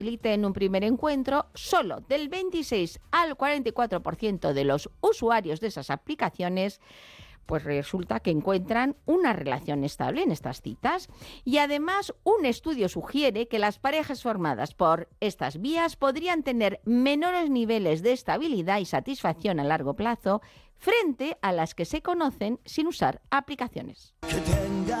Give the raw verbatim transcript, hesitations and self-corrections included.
élite en un primer encuentro, solo del veintiséis al cuarenta y cuatro por ciento de los usuarios de esas aplicaciones pues resulta que encuentran una relación estable en estas citas. Y además, un estudio sugiere que las parejas formadas por estas vías podrían tener menores niveles de estabilidad y satisfacción a largo plazo frente a las que se conocen sin usar aplicaciones.